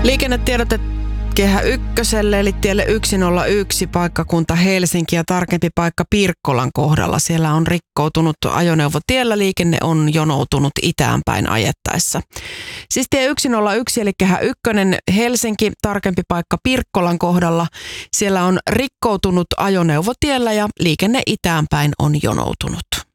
Liikennetiedote Kehä Ykköselle eli tielle 101 paikkakunta Helsinki ja tarkempi paikka Pirkkolan kohdalla. Siellä on rikkoutunut ajoneuvo tiellä, liikenne on jonoutunut itään päin ajettaessa. Siis tie 101 eli Kehä Ykkönen Helsinki, tarkempi paikka Pirkkolan kohdalla. Siellä on rikkoutunut ajoneuvo tiellä ja liikenne itään päin on jonoutunut.